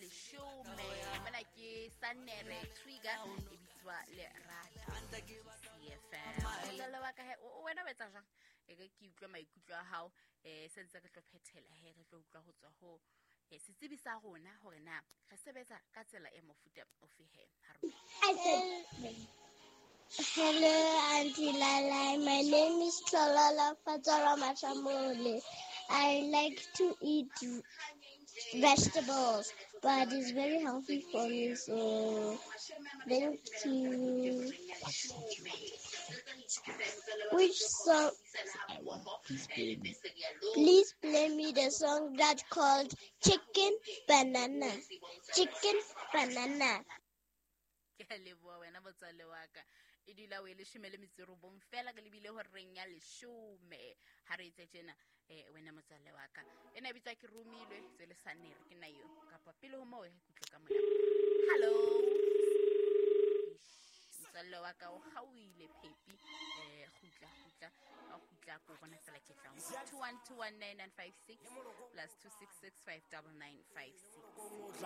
leshome mona ke Sanere Trigger e bitswa le Rata CFM motswalle wa ka he wena o etsa jang ke utlwa maikutlo a hao sentse ke tlo phethela he re tlo utlwa ho tswa ho setsibi sa rona hore na re sebetsa ka tsela e mofuta o fehe Hello, Auntie Lala. My name is Tolala Fatara Matamole. I like to eat vegetables, but it's very healthy for me, so thank you. Which song? Please play me the song that's called Chicken Banana. Chicken Banana. ke leboa wena motswalle wa ka e dula o le 10 fela ke lebile ho reng ya 10 ha re itse tjena wena motswalle wa ka ena bitsa ke rumilwe tsele Sanere ke na yo kapa pele ho mo e kutle ka mona hello motswalle wa ka o gauile Phepi gutla go bona fela ke tlang 2121956 +2665995